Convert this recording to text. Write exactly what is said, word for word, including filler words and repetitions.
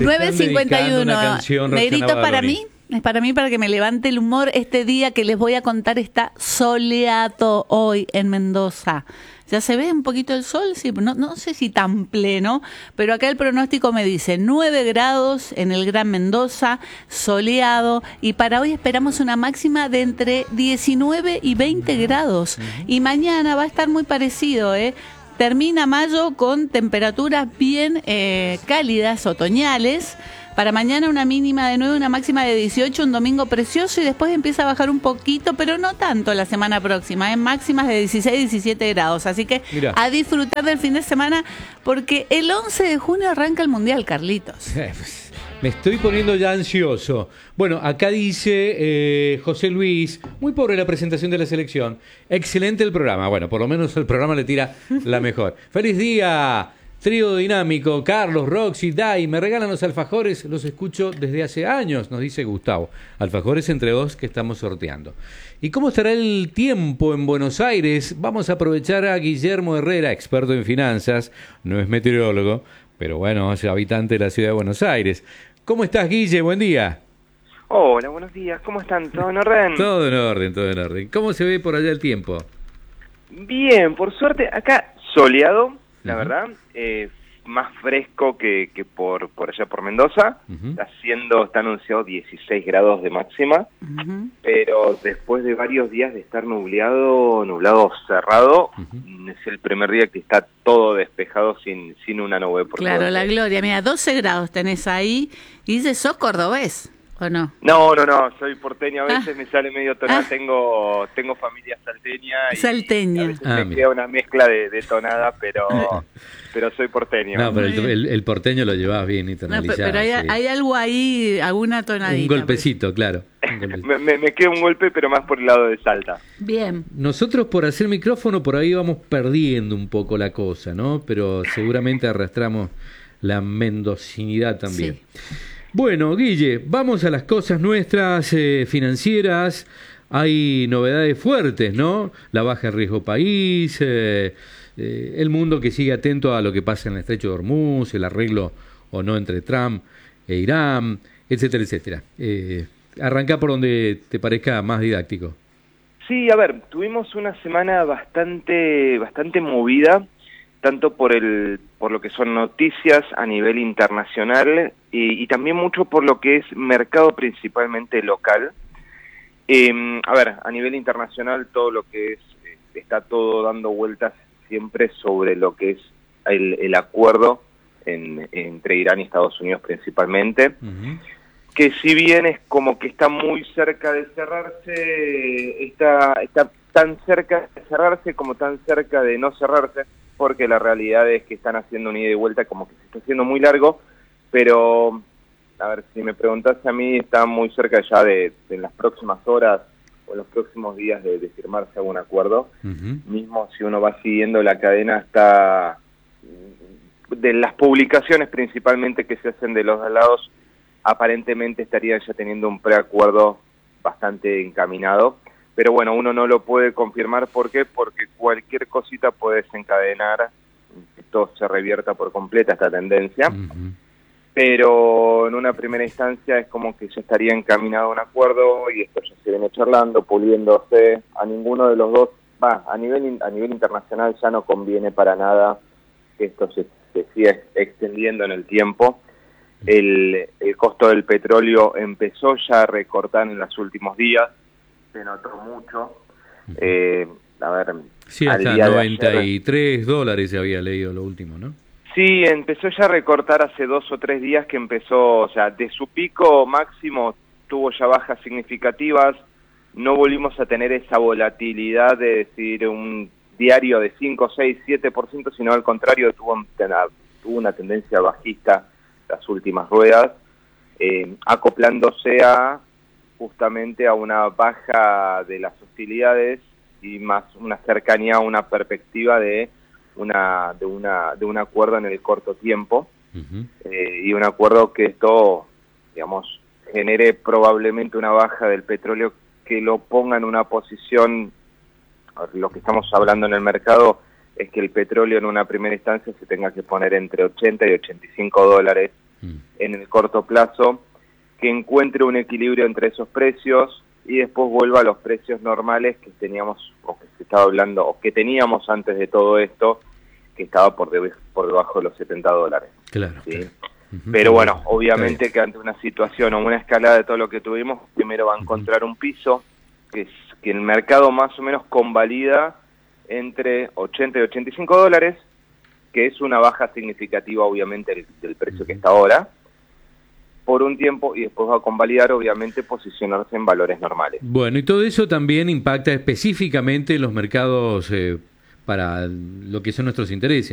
nueve cincuenta y uno. Negrito, para mí, es para mí, para que me levante el humor. Este día que les voy a contar está soleado hoy en Mendoza. Ya se ve un poquito el sol, sí, no, no sé si tan pleno, pero acá el pronóstico me dice nueve grados en el Gran Mendoza, soleado, y para hoy esperamos una máxima de entre diecinueve y veinte grados. Y mañana va a estar muy parecido, ¿eh? Termina mayo con temperaturas bien eh, cálidas, otoñales. Para mañana una mínima de nueve, una máxima de dieciocho, un domingo precioso, y después empieza a bajar un poquito, pero no tanto la semana próxima, en ¿eh? máximas de dieciséis, diecisiete grados. Así que Mirá. a disfrutar del fin de semana, porque el once de junio arranca el Mundial, Carlitos. Me estoy poniendo ya ansioso. Bueno, acá dice eh, José Luis, muy pobre la presentación de la selección. Excelente el programa. Bueno, por lo menos el programa le tira la mejor. ¡Feliz día! Trío dinámico, Carlos, Roxy, Dai, me regalan los alfajores, los escucho desde hace años, nos dice Gustavo. Alfajores entre dos que estamos sorteando. ¿Y cómo estará el tiempo en Buenos Aires? Vamos a aprovechar a Guillermo Herrera, experto en finanzas, no es meteorólogo, pero bueno, es habitante de la ciudad de Buenos Aires. ¿Cómo estás, Guille? Buen día. Hola, buenos días, ¿cómo están? ¿Todo en orden? Todo en orden, todo en orden. ¿Cómo se ve por allá el tiempo? Bien, por suerte, acá soleado. La verdad, eh, más fresco que, que por por allá por Mendoza. Uh-huh. Está haciendo, está anunciado dieciséis grados de máxima, uh-huh. pero después de varios días de estar nublado, nublado cerrado, uh-huh. es el primer día que está todo despejado sin sin una nube. Por claro, la gloria. Mira, doce grados tenés ahí y dices, ¿sos cordobés o no? No, no, no, soy porteño, a veces ah. me sale medio tonada, ah. tengo tengo familia salteña y salteña. a veces ah, me mira. queda una mezcla de, de tonada, pero pero soy porteño. No, pero el, el, el porteño lo llevas bien internalizado. No, pero hay, sí. hay algo ahí, alguna tonadita. Un golpecito, pues. Claro. Un golpecito. me, me, me queda un golpe, pero más por el lado de Salta. Bien. Nosotros por hacer micrófono por ahí vamos perdiendo un poco la cosa, ¿no? Pero seguramente arrastramos la mendocinidad también. Sí. Bueno, Guille, vamos a las cosas nuestras eh, financieras. Hay novedades fuertes, ¿no? La baja de riesgo país, eh, eh, el mundo que sigue atento a lo que pasa en el Estrecho de Hormuz, el arreglo o no entre Trump e Irán, etcétera, etcétera. Eh, arranca por donde te parezca más didáctico. Sí, a ver, tuvimos una semana bastante, bastante movida, tanto por el por lo que son noticias a nivel internacional y, y también mucho por lo que es mercado principalmente local. Eh, a ver, a nivel internacional todo lo que es, eh, está todo dando vueltas siempre sobre lo que es el, el acuerdo en, entre Irán y Estados Unidos principalmente, uh-huh. que si bien es como que está muy cerca de cerrarse, está, está tan cerca de cerrarse como tan cerca de no cerrarse, porque la realidad es que están haciendo un ida y vuelta como que se está haciendo muy largo, pero, a ver, si me preguntase a mí, está muy cerca ya de, de en las próximas horas o en los próximos días de, de firmarse algún acuerdo. Uh-huh. Mismo si uno va siguiendo la cadena, está de las publicaciones principalmente que se hacen de los dos lados, aparentemente estarían ya teniendo un preacuerdo bastante encaminado. Pero bueno, uno no lo puede confirmar. ¿Por qué? Porque cualquier cosita puede desencadenar que todo se revierta por completa esta tendencia. Uh-huh. Pero en una primera instancia es como que ya estaría encaminado un acuerdo y esto ya se viene charlando, puliéndose. A ninguno de los dos, va, a nivel a nivel internacional ya no conviene para nada que esto se, se siga extendiendo en el tiempo. El, el costo del petróleo empezó ya a recortar en los últimos días. Se notó mucho. Eh, a ver, sí, hasta noventa y tres ayer, dólares se había leído lo último, ¿no? Sí, empezó ya a recortar hace dos o tres días que empezó, o sea, de su pico máximo tuvo ya bajas significativas, no volvimos a tener esa volatilidad de decir un diario de cinco, seis, siete por ciento, sino al contrario tuvo, tuvo una tendencia bajista las últimas ruedas, eh, acoplándose a justamente a una baja de las hostilidades y más una cercanía a una perspectiva de una de una de un acuerdo en el corto tiempo. Uh-huh. eh, y un acuerdo que esto, digamos, genere probablemente una baja del petróleo que lo ponga en una posición. Lo que estamos hablando en el mercado es que el petróleo en una primera instancia se tenga que poner entre ochenta y ochenta y cinco dólares mm. en el corto plazo, que encuentre un equilibrio entre esos precios y después vuelva a los precios normales que teníamos, o que se estaba hablando, o que teníamos antes de todo esto, que estaba por, de, por debajo de los setenta dólares. Claro. ¿sí? claro. Uh-huh. Pero bueno, obviamente que ante una situación o una escalada de todo lo que tuvimos, primero va a encontrar un piso que, es, que el mercado más o menos convalida entre ochenta y ochenta y cinco dólares, que es una baja significativa obviamente del, del precio que está ahora, por un tiempo, y después va a convalidar obviamente posicionarse en valores normales. Bueno, y todo eso también impacta específicamente en los mercados eh, para lo que son nuestros intereses.